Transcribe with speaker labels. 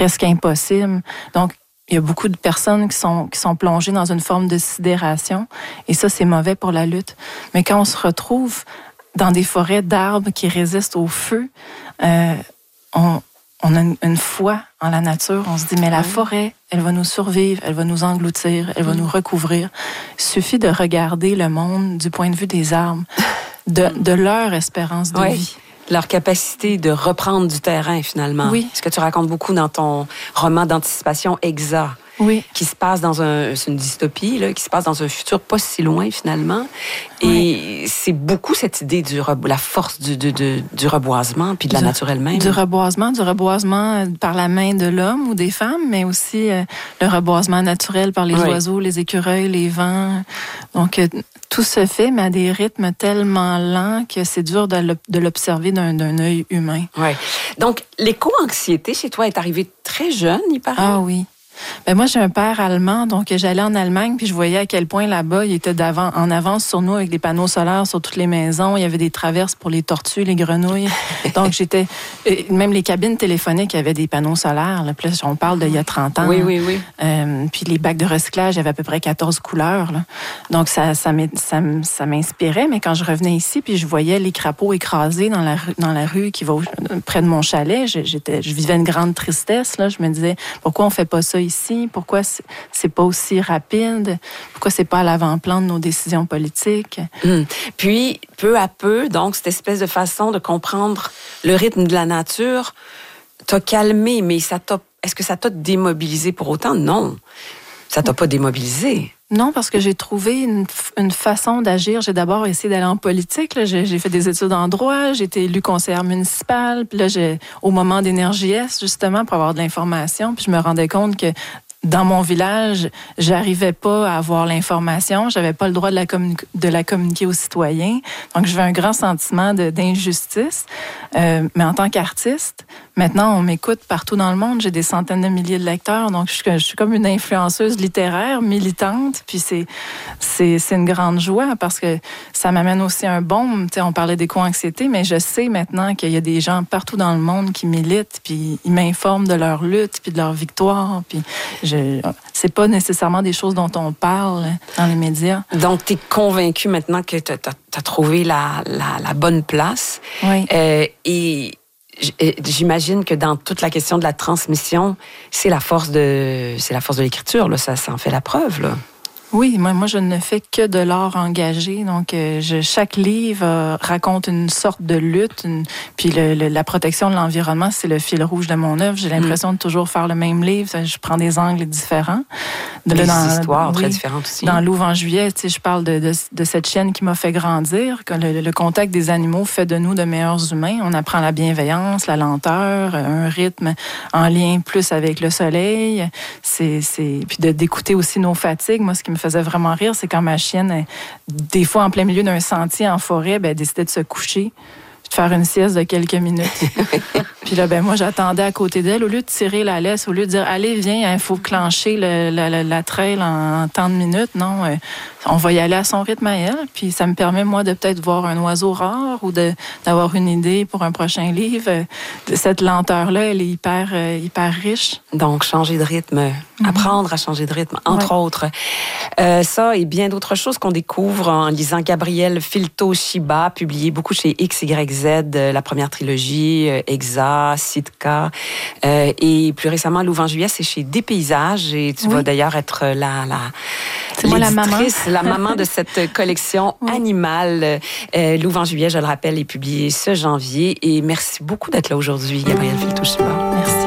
Speaker 1: presque impossible. Donc, il y a beaucoup de personnes qui sont plongées dans une forme de sidération. Et ça, c'est mauvais pour la lutte. Mais quand on se retrouve dans des forêts d'arbres qui résistent au feu, on a une foi en la nature. On se dit, mais la forêt, elle va nous survivre, elle va nous engloutir, elle va nous recouvrir. Il suffit de regarder le monde du point de vue des arbres, de leur espérance de vie.
Speaker 2: Leur capacité de reprendre du terrain, finalement.
Speaker 1: Oui.
Speaker 2: Ce que tu racontes beaucoup dans ton roman d'anticipation, Exa.
Speaker 1: Oui.
Speaker 2: Qui se passe c'est une dystopie, là, qui se passe dans un futur pas si loin, finalement. Et c'est beaucoup cette idée la force du reboisement, puis de la nature elle-même.
Speaker 1: Du reboisement par la main de l'homme ou des femmes, mais aussi le reboisement naturel par les oiseaux, les écureuils, les vents. Donc, tout se fait, mais à des rythmes tellement lents que c'est dur de l'observer d'un œil humain.
Speaker 2: Oui. Donc, l'éco-anxiété chez toi est arrivée très jeune, il paraît?
Speaker 1: Ah oui. Ben moi, j'ai un père allemand, donc j'allais en Allemagne, puis je voyais à quel point là-bas, il était en avance sur nous avec des panneaux solaires sur toutes les maisons. Il y avait des traverses pour les tortues, les grenouilles. Donc, même les cabines téléphoniques, il y avait des panneaux solaires. Là. Puis là, on parle d'il y a 30 ans.
Speaker 2: Oui.
Speaker 1: Puis les bacs de recyclage, il y avait à peu près 14 couleurs. Là. Donc, ça m'inspirait, mais quand je revenais ici, puis je voyais les crapauds écrasés dans la rue qui va près de mon chalet, je vivais une grande tristesse. Là. Je me disais, pourquoi on fait pas ça ici? Pourquoi c'est pas aussi rapide? Pourquoi c'est pas à l'avant-plan de nos décisions politiques?
Speaker 2: Puis, peu à peu, donc, cette espèce de façon de comprendre le rythme de la nature t'a calmé, mais est-ce que ça t'a démobilisé pour autant? Non. Ça t'a pas démobilisé.
Speaker 1: Non, parce que j'ai trouvé une façon d'agir. J'ai d'abord essayé d'aller en politique. Là. J'ai fait des études en droit. J'ai été élue conseillère municipale. Puis là, au moment d'Énergie Est, justement, pour avoir de l'information. Puis je me rendais compte que dans mon village, j'arrivais pas à avoir l'information. J'avais pas le droit de la communiquer aux citoyens. Donc, j'avais un grand sentiment d'injustice. Mais en tant qu'artiste, maintenant, on m'écoute partout dans le monde. J'ai des centaines de milliers de lecteurs. Donc, je suis comme une influenceuse littéraire, militante. Puis, c'est une grande joie parce que ça m'amène aussi un baume. Tu sais, on parlait d'éco-anxiété, mais je sais maintenant qu'il y a des gens partout dans le monde qui militent, puis ils m'informent de leur lutte, puis de leur victoire. Puis, c'est pas nécessairement des choses dont on parle dans les médias.
Speaker 2: Donc, tu es convaincue maintenant que tu as trouvé la bonne place.
Speaker 1: Oui.
Speaker 2: Et j'imagine que dans toute la question de la transmission, c'est la force de l'écriture, là. Ça en fait la preuve, là.
Speaker 1: Oui, moi, je ne fais que de l'art engagé. Donc, chaque livre raconte une sorte de lutte. Puis la protection de l'environnement, c'est le fil rouge de mon œuvre. J'ai l'impression de toujours faire le même livre. Je prends des angles différents.
Speaker 2: Des histoires très différentes aussi.
Speaker 1: Dans Louve en juillet, tu sais, je parle de cette chienne qui m'a fait grandir. Que le contact des animaux fait de nous de meilleurs humains. On apprend la bienveillance, la lenteur, un rythme en lien plus avec le soleil. Puis d'écouter aussi nos fatigues. Moi, ce qui me faisait vraiment rire, c'est quand ma chienne, des fois en plein milieu d'un sentier en forêt, elle décidait de se coucher, de faire une sieste de quelques minutes. Puis là, moi, j'attendais à côté d'elle. Au lieu de tirer la laisse, au lieu de dire « Allez, viens, il faut clencher la trail en tant de minutes », non, on va y aller à son rythme à elle. Puis ça me permet, moi, de peut-être voir un oiseau rare ou d'avoir une idée pour un prochain livre. Cette lenteur-là, elle est hyper riche.
Speaker 2: Donc, changer de rythme, apprendre à changer de rythme, entre autres. Ça et bien d'autres choses qu'on découvre en lisant Gabriel Filto-Shiba, publié beaucoup chez XYZ, la première trilogie, Exa, Sitka, et plus récemment, Louve en juillet, c'est chez Dépaysages, et tu vas d'ailleurs être
Speaker 1: c'est moi la maman.
Speaker 2: La maman de cette collection animale. Louve en juillet, je le rappelle, est publiée ce janvier, et merci beaucoup d'être là aujourd'hui, Gabriel Filto-Shiba.
Speaker 1: Merci.